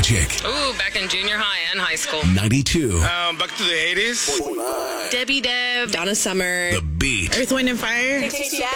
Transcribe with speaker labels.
Speaker 1: Magic
Speaker 2: Ooh, back in junior high and high school.
Speaker 1: 92.
Speaker 3: Back to the 80s.
Speaker 2: Debbie Deb.
Speaker 4: Donna Summer.
Speaker 1: The Beat.
Speaker 4: Earth, Wind, and Fire.